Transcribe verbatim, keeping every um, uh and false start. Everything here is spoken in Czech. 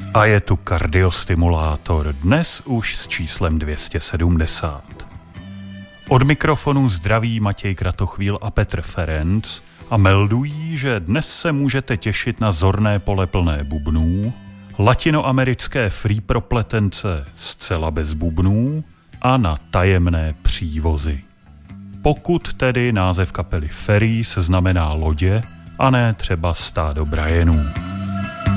A je tu Kardiostimulátor, dnes už s číslem dvě stě sedmdesát. Od mikrofonu zdraví Matěj Kratochvíl a Petr Ferenc a meldují, že dnes se můžete těšit na zorné pole plné bubnů, latinoamerické free propletence zcela bez bubnů a na tajemné přívozy. Pokud tedy název kapely Ferries znamená lodě a ne třeba stádo Brianů.